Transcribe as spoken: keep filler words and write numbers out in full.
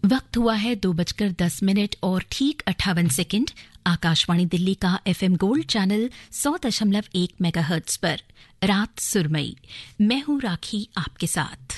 वक्त हुआ है दो बजकर दस मिनट और ठीक अट्ठावन सेकंड। आकाशवाणी दिल्ली का एफएम गोल्ड चैनल सौ दशमलव एक मेगाहर्ट्ज पर रात सुरमई। मैं हूं राखी आपके साथ।